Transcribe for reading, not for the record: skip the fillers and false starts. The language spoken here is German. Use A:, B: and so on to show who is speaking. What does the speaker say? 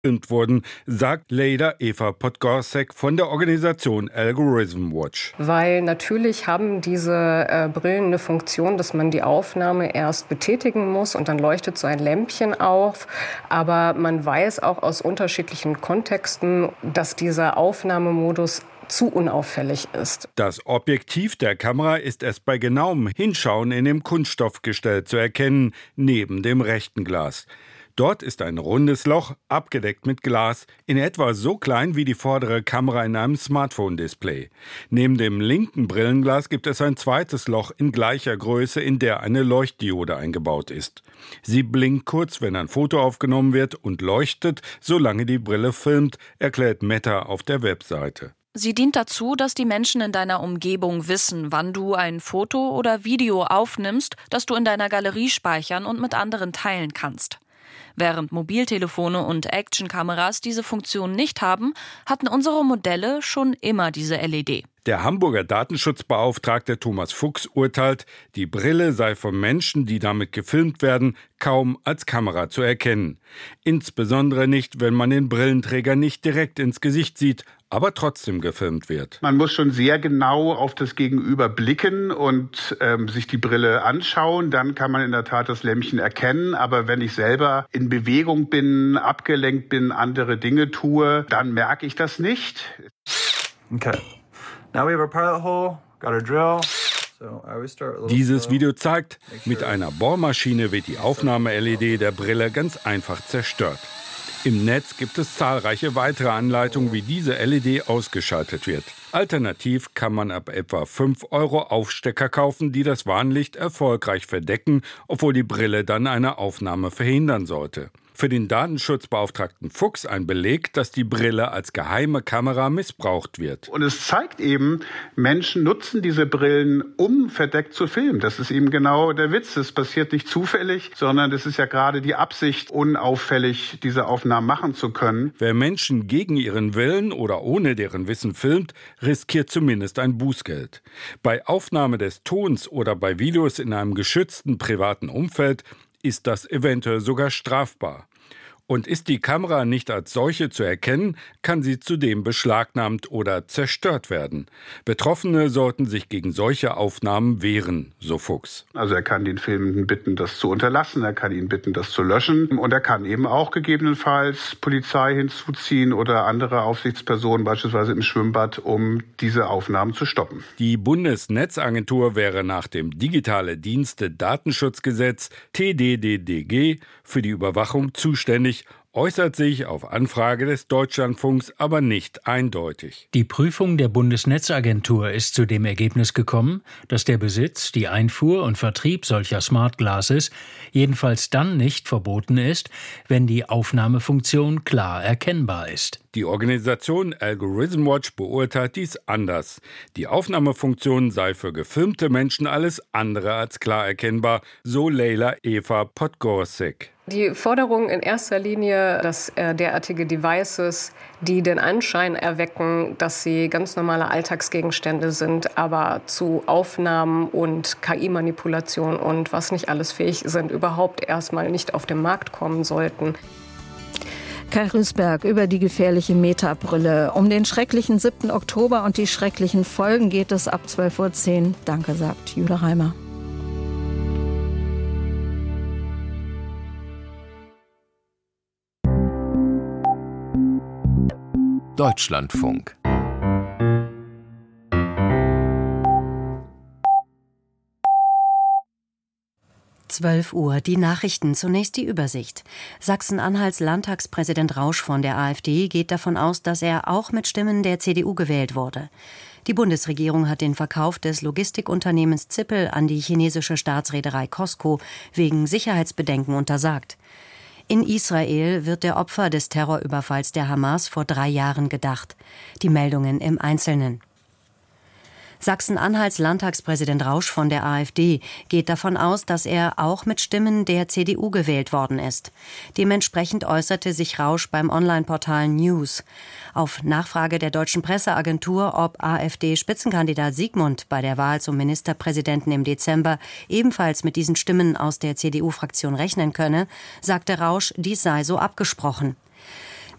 A: gefilmt wurden, sagt Leila Eva Podgorczyk von der Organisation Algorithm Watch.
B: Weil natürlich haben diese Brillen eine Funktion, dass man die Aufnahme erst betätigen muss und dann leuchtet so ein Lämpchen auf. Aber man weiß auch aus unterschiedlichen Kontexten, dass dieser Aufnahmemodus zu unauffällig ist.
A: Das Objektiv der Kamera ist erst bei genauem Hinschauen in dem Kunststoffgestell zu erkennen, neben dem rechten Glas. Dort ist ein rundes Loch, abgedeckt mit Glas, in etwa so klein wie die vordere Kamera in einem Smartphone-Display. Neben dem linken Brillenglas gibt es ein zweites Loch in gleicher Größe, in der eine Leuchtdiode eingebaut ist. Sie blinkt kurz, wenn ein Foto aufgenommen wird, und leuchtet, solange die Brille filmt, erklärt Meta auf der Webseite.
C: Sie dient dazu, dass die Menschen in deiner Umgebung wissen, wann du ein Foto oder Video aufnimmst, das du in deiner Galerie speichern und mit anderen teilen kannst. Während Mobiltelefone und Actionkameras diese Funktion nicht haben, hatten unsere Modelle schon immer diese LED.
A: Der Hamburger Datenschutzbeauftragte Thomas Fuchs urteilt, die Brille sei von Menschen, die damit gefilmt werden, kaum als Kamera zu erkennen. Insbesondere nicht, wenn man den Brillenträger nicht direkt ins Gesicht sieht, aber trotzdem gefilmt wird.
D: Man muss schon sehr genau auf das Gegenüber blicken und sich die Brille anschauen. Dann kann man in der Tat das Lämpchen erkennen. Aber wenn ich selber in Bewegung bin, abgelenkt bin, andere Dinge tue, dann merke ich das nicht.
E: Okay. Now we have our pilot hole, got our drill.
A: Dieses Video zeigt, mit einer Bohrmaschine wird die Aufnahme-LED der Brille ganz einfach zerstört. Im Netz gibt es zahlreiche weitere Anleitungen, wie diese LED ausgeschaltet wird. Alternativ kann man ab etwa 5 € Aufstecker kaufen, die das Warnlicht erfolgreich verdecken, obwohl die Brille dann eine Aufnahme verhindern sollte. Für den Datenschutzbeauftragten Fuchs ein Beleg, dass die Brille als geheime Kamera missbraucht wird.
D: Und es zeigt eben, Menschen nutzen diese Brillen, um verdeckt zu filmen. Das ist eben genau der Witz. Das passiert nicht zufällig, sondern das ist ja gerade die Absicht, unauffällig diese Aufnahmen machen zu können.
A: Wer Menschen gegen ihren Willen oder ohne deren Wissen filmt, riskiert zumindest ein Bußgeld. Bei Aufnahme des Tons oder bei Videos in einem geschützten privaten Umfeld ist das eventuell sogar strafbar. Und ist die Kamera nicht als solche zu erkennen, kann sie zudem beschlagnahmt oder zerstört werden. Betroffene sollten sich gegen solche Aufnahmen wehren, so Fuchs.
D: Also er kann den Filmenden bitten, das zu unterlassen, er kann ihn bitten, das zu löschen und er kann eben auch gegebenenfalls Polizei hinzuziehen oder andere Aufsichtspersonen, beispielsweise im Schwimmbad, um diese Aufnahmen zu stoppen.
A: Die Bundesnetzagentur wäre nach dem Digitale Dienste Datenschutzgesetz TDDDG für die Überwachung zuständig, äußert sich auf Anfrage des Deutschlandfunks aber nicht eindeutig.
F: Die Prüfung der Bundesnetzagentur ist zu dem Ergebnis gekommen, dass der Besitz, die Einfuhr und Vertrieb solcher Smart Glasses jedenfalls dann nicht verboten ist, wenn die Aufnahmefunktion klar erkennbar ist.
A: Die Organisation Algorithm Watch beurteilt dies anders. Die Aufnahmefunktion sei für gefilmte Menschen alles andere als klar erkennbar, so Leila Eva Podgorczyk.
B: Die Forderung in erster Linie, dass derartige Devices, die den Anschein erwecken, dass sie ganz normale Alltagsgegenstände sind, aber zu Aufnahmen und KI-Manipulation und was nicht alles fähig sind, überhaupt erstmal nicht auf den Markt kommen sollten.
G: Kai Rüßberg über die gefährliche Meta-Brille. Um den schrecklichen 7. Oktober und die schrecklichen Folgen geht es ab 12:10 Uhr. Danke, sagt Jule Reimer.
H: Deutschlandfunk.
I: Uhr, die Nachrichten, zunächst die Übersicht. Sachsen-Anhalts Landtagspräsident Rausch von der AfD geht davon aus, dass er auch mit Stimmen der CDU gewählt wurde. Die Bundesregierung hat den Verkauf des Logistikunternehmens Zippel an die chinesische Staatsreederei COSCO wegen Sicherheitsbedenken untersagt. In Israel wird der Opfer des Terrorüberfalls der Hamas vor 3 Jahren gedacht. Die Meldungen im Einzelnen. Sachsen-Anhalts Landtagspräsident Rausch von der AfD geht davon aus, dass er auch mit Stimmen der CDU gewählt worden ist. Dementsprechend äußerte sich Rausch beim Online-Portal News. Auf Nachfrage der deutschen Presseagentur, ob AfD-Spitzenkandidat Siegmund bei der Wahl zum Ministerpräsidenten im Dezember ebenfalls mit diesen Stimmen aus der CDU-Fraktion rechnen könne, sagte Rausch, dies sei so abgesprochen.